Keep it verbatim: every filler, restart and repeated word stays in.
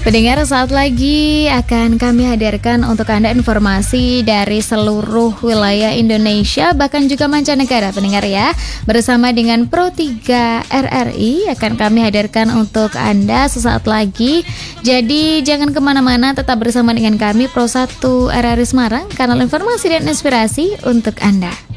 Pendengar, saat lagi akan kami hadirkan untuk Anda informasi dari seluruh wilayah Indonesia, bahkan juga mancanegara, pendengar ya. Bersama dengan Pro tiga R R I akan kami hadirkan untuk Anda sesaat lagi. Jadi jangan kemana-mana, tetap bersama dengan kami Pro satu R R I Semarang, kanal informasi dan inspirasi untuk Anda.